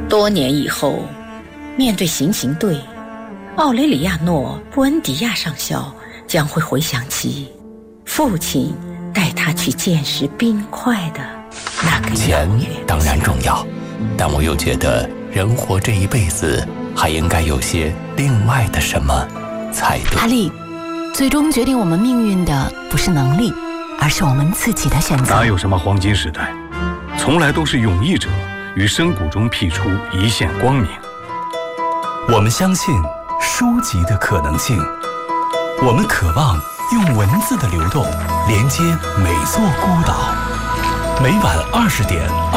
多年以后，面对行刑队，奥雷里亚诺·布恩迪亚上校将会回想起父亲带他去见识冰块的那个钱当然重要，但我又觉得人活这一辈子还应该有些另外的什么才对。 哈利，最终决定我们命运的不是能力，而是我们自己的选择。 哪有什么黄金时代，从来都是勇毅者于深谷中辟出一线光明。 我们相信书籍的可能性，我们渴望用文字的流动连接每座孤岛。每晚20点。